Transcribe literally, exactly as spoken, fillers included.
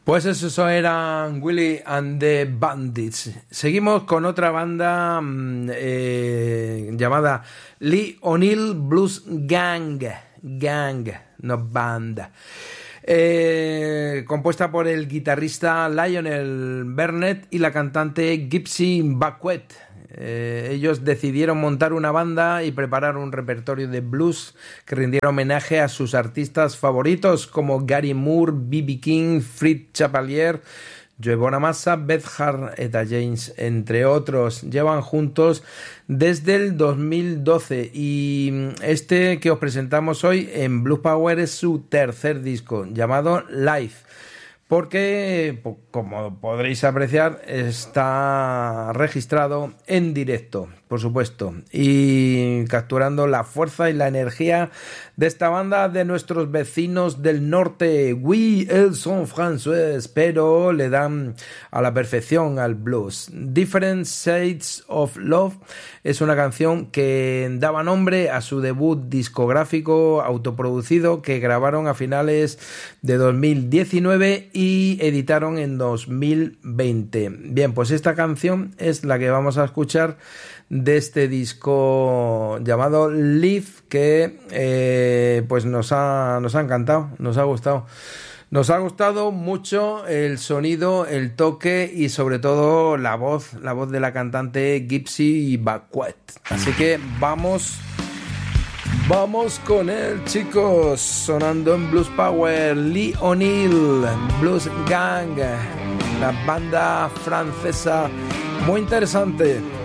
Pues eso eran Willie and the Bandits. Seguimos con otra banda eh, llamada Lee O'Neill Blues Gang. Gang, no banda. Eh, compuesta por el guitarrista Lionel Burnett y la cantante Gypsy Baquet. Eh, ellos decidieron montar una banda y preparar un repertorio de blues que rindiera homenaje a sus artistas favoritos como Gary Moore, B B King, Fritz Chapelier, Joe Bonamassa, Beth Hart, Etta James, entre otros. Llevan juntos desde el dos mil doce y este que os presentamos hoy en Blues Power es su tercer disco, llamado Live. Porque, como podréis apreciar, está registrado en directo, por supuesto, y capturando la fuerza y la energía de esta banda de nuestros vecinos del norte. Oui, ils sont français, pero le dan a la perfección al blues. Different Shades of Love es una canción que daba nombre a su debut discográfico autoproducido que grabaron a finales de dos mil diecinueve y editaron en dos mil veinte. Bien, pues esta canción es la que vamos a escuchar de este disco llamado Live, que eh, pues nos ha, nos ha encantado, nos ha gustado. Nos ha gustado mucho el sonido, el toque y sobre todo la voz, la voz de la cantante Gypsy Baquet. Así que vamos... Vamos con él, chicos, sonando en Blues Power, Lee O'Neill, Blues Gang, la banda francesa muy interesante.